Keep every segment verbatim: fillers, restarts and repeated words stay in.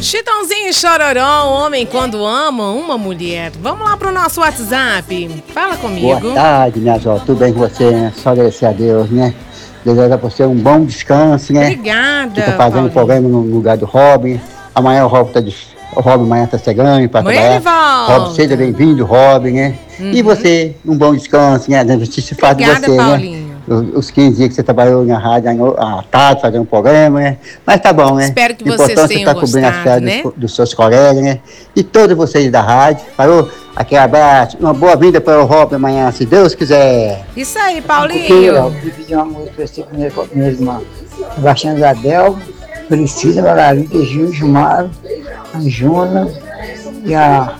Chitãozinho e Chororó, homem quando ama uma mulher. Vamos lá pro nosso WhatsApp. Fala comigo. Boa tarde, minha Jó. Tudo bem com você, né? Só agradecer a Deus, né? Desejar pra você um bom descanso, né? Obrigada, Que tá fazendo Paulinho. programa no lugar do Robin. Amanhã o Robin tá de... O Robin amanhã tá chegando pra Amanhã trabalhar. ele volta. Robin, seja bem-vindo, Robin, né? Uhum. E você, um bom descanso, né? A gente se faz de Obrigada, você, Paulinho. né? Os quinze dias que você trabalhou na rádio à tarde, fazendo um programa, né? Mas tá bom, né? Espero que O vocês importante é tenham tá cobrindo as gostado, férias né? dos, dos seus colegas, né? E todos vocês da rádio. Falou? Aquele abraço. Uma boa vinda para o Robin amanhã, se Deus quiser. Isso aí, Eu Paulinho. pedi uma música para você primeiro com a minha irmã. Sebastião Zadel, Priscila, Margarida, Gil, Gilmar, a Juna e a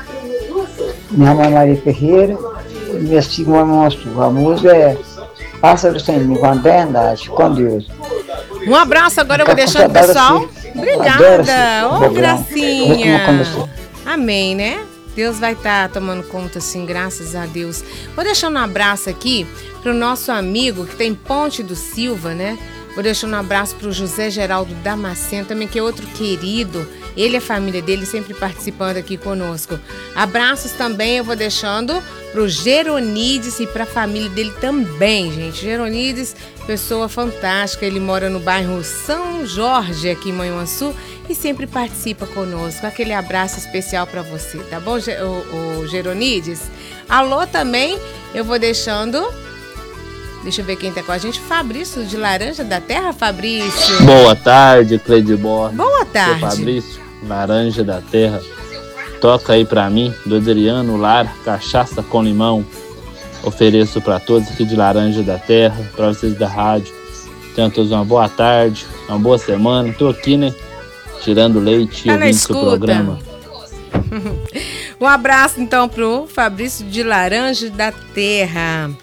minha mãe Maria Ferreira e minha segunda monstro. A música é Pássaro Sem Mim, com André Andrade, com Deus. Um abraço agora, eu vou deixando o pessoal. Obrigada. Ô, gracinha. Amém, né? Deus vai estar tá tomando conta, assim, graças a Deus. Vou deixando um abraço aqui pro nosso amigo que tem Ponte do Silva, né? Vou deixando um abraço pro José Geraldo Damasceno, também, que é outro querido. Ele e a família dele sempre participando aqui conosco. Abraços também eu vou deixando pro Geronides e pra família dele também, gente. Geronides, pessoa fantástica. Ele mora no bairro São Jorge, aqui em Manhuaçu, e sempre participa conosco. Aquele abraço especial para você, tá bom, o, o Geronides? Alô também, eu vou deixando... Deixa eu ver quem tá com a gente. Fabrício de Laranja da Terra, Fabrício. Boa tarde, Cleide Borges. Boa tarde. Sou Fabrício, Laranja da Terra. Toca aí pra mim, do Adriano Lara, Cachaça com Limão. Ofereço pra todos aqui de Laranja da Terra, pra vocês da rádio. Tenham todos uma boa tarde, uma boa semana. Tô aqui, né, tirando leite e Tá na ouvindo seu escuta. programa. Um abraço então pro Fabrício de Laranja da Terra.